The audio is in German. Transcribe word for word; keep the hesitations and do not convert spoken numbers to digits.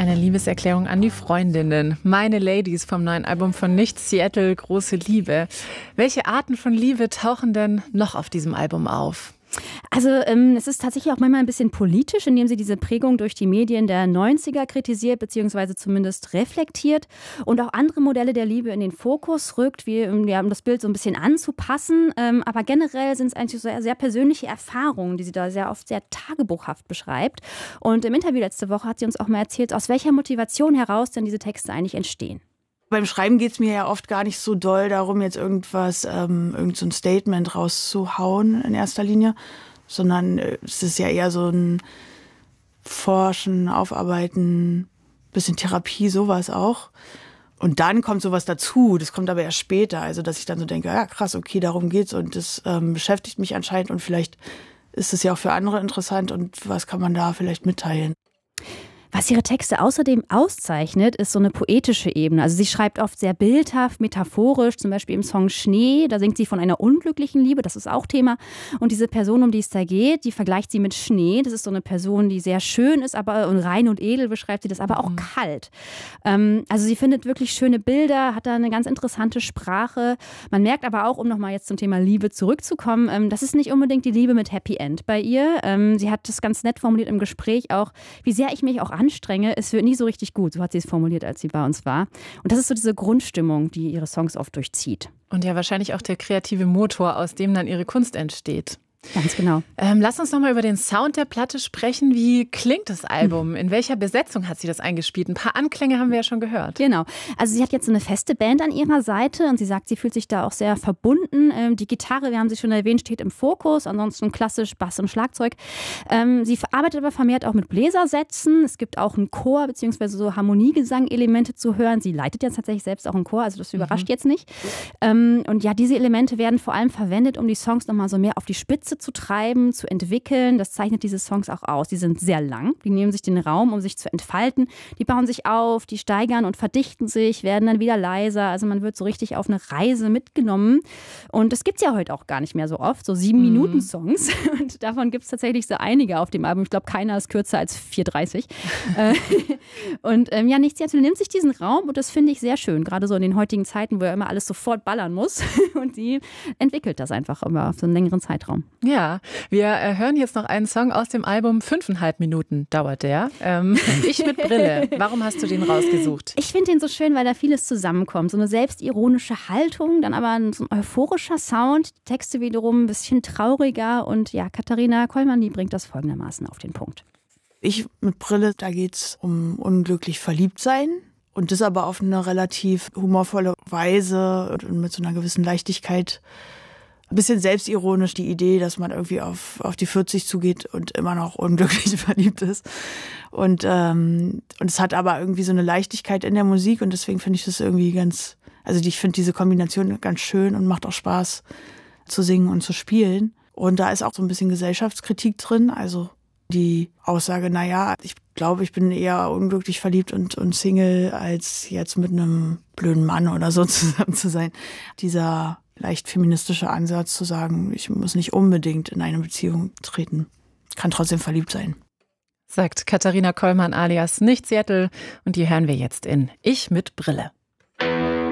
eine Liebeserklärung an die Freundinnen. Meine Ladies vom neuen Album von Nicht Seattle, Große Liebe. Welche Arten von Liebe tauchen denn noch auf diesem Album auf? Also ähm, es ist tatsächlich auch manchmal ein bisschen politisch, indem sie diese Prägung durch die Medien der neunziger kritisiert bzw. zumindest reflektiert und auch andere Modelle der Liebe in den Fokus rückt, wie, ja, um das Bild so ein bisschen anzupassen. Ähm, aber generell sind es eigentlich sehr, sehr persönliche Erfahrungen, die sie da sehr oft sehr tagebuchhaft beschreibt. Und im Interview letzte Woche hat sie uns auch mal erzählt, aus welcher Motivation heraus denn diese Texte eigentlich entstehen. Beim Schreiben geht es mir ja oft gar nicht so doll darum, jetzt irgendwas, ähm, irgend so ein Statement rauszuhauen in erster Linie, sondern es ist ja eher so ein Forschen, Aufarbeiten, bisschen Therapie, sowas auch. Und dann kommt sowas dazu, das kommt aber erst später, also dass ich dann so denke, ja krass, okay, darum geht's und das ähm, beschäftigt mich anscheinend und vielleicht ist es ja auch für andere interessant und was kann man da vielleicht mitteilen. Was ihre Texte außerdem auszeichnet, ist so eine poetische Ebene. Also sie schreibt oft sehr bildhaft, metaphorisch, zum Beispiel im Song Schnee, da singt sie von einer unglücklichen Liebe, das ist auch Thema. Und diese Person, um die es da geht, die vergleicht sie mit Schnee. Das ist so eine Person, die sehr schön ist, aber und rein und edel beschreibt sie das, aber auch mhm. kalt. Ähm, also sie findet wirklich schöne Bilder, hat da eine ganz interessante Sprache. Man merkt aber auch, um nochmal jetzt zum Thema Liebe zurückzukommen, ähm, das ist nicht unbedingt die Liebe mit Happy End bei ihr. Ähm, sie hat das ganz nett formuliert im Gespräch auch, wie sehr ich mich auch anstrenge, es wird nie so richtig gut. So hat sie es formuliert, als sie bei uns war. Und das ist so diese Grundstimmung, die ihre Songs oft durchzieht. Und ja wahrscheinlich auch der kreative Motor, aus dem dann ihre Kunst entsteht. Ganz genau. Ähm, lass uns noch mal über den Sound der Platte sprechen. Wie klingt das Album? In welcher Besetzung hat sie das eingespielt? Ein paar Anklänge haben wir ja schon gehört. Genau. Also sie hat jetzt so eine feste Band an ihrer Seite und sie sagt, sie fühlt sich da auch sehr verbunden. Ähm, die Gitarre, wir haben sie schon erwähnt, steht im Fokus. Ansonsten klassisch Bass und Schlagzeug. Ähm, sie arbeitet aber vermehrt auch mit Bläsersätzen. Es gibt auch einen Chor bzw. so Harmoniegesang-Elemente zu hören. Sie leitet jetzt tatsächlich selbst auch einen Chor, also das überrascht mhm. jetzt nicht. Ähm, und ja, diese Elemente werden vor allem verwendet, um die Songs nochmal so mehr auf die Spitze zu treiben, zu entwickeln. Das zeichnet diese Songs auch aus. Die sind sehr lang. Die nehmen sich den Raum, um sich zu entfalten. Die bauen sich auf, die steigern und verdichten sich, werden dann wieder leiser. Also man wird so richtig auf eine Reise mitgenommen. Und das gibt es ja heute auch gar nicht mehr so oft. So sieben Minuten Songs. Und davon gibt es tatsächlich so einige auf dem Album. Ich glaube, keiner ist kürzer als vier dreißig. Und ähm, ja, Nichtsdestotrotz nimmt sich diesen Raum und das finde ich sehr schön. Gerade so in den heutigen Zeiten, wo ja immer alles sofort ballern muss. Und sie entwickelt das einfach immer auf so einen längeren Zeitraum. Ja, wir äh, hören jetzt noch einen Song aus dem Album. Fünfeinhalb Minuten dauert der. Ähm, Ich mit Brille. Warum hast du den rausgesucht? Ich finde den so schön, weil da vieles zusammenkommt. So eine selbstironische Haltung, dann aber so ein euphorischer Sound. Die Texte wiederum ein bisschen trauriger. Und ja, Katharina Kollmann, die bringt das folgendermaßen auf den Punkt. Ich mit Brille, da geht's um unglücklich verliebt sein. Und das aber auf eine relativ humorvolle Weise und mit so einer gewissen Leichtigkeit. Ein bisschen selbstironisch die Idee, dass man irgendwie auf, auf die vierzig zugeht und immer noch unglücklich verliebt ist. Und, ähm, und es hat aber irgendwie so eine Leichtigkeit in der Musik und deswegen finde ich das irgendwie ganz, also ich finde diese Kombination ganz schön und macht auch Spaß zu singen und zu spielen. Und da ist auch so ein bisschen Gesellschaftskritik drin, also die Aussage, naja, ich glaube, ich bin eher unglücklich verliebt und, und Single, als jetzt mit einem blöden Mann oder so zusammen zu sein. Dieser leicht feministischer Ansatz zu sagen, ich muss nicht unbedingt in eine Beziehung treten, kann trotzdem verliebt sein. Sagt Katharina Kollmann alias Nicht Seattle und die hören wir jetzt in Ich mit Brille.